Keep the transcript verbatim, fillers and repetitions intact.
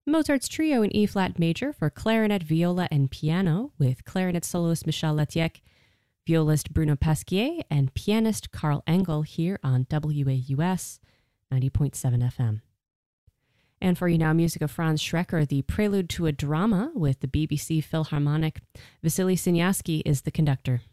Mozart's Trio in E-flat major for clarinet, viola, and piano with clarinet soloist Michel Letiec, violist Bruno Pasquier, and pianist Carl Engel here on W A U S ninety point seven F M. And for you now, music of Franz Schrecker, the Prelude to a Drama with the B B C Philharmonic. Vasily Sinyasky is the conductor.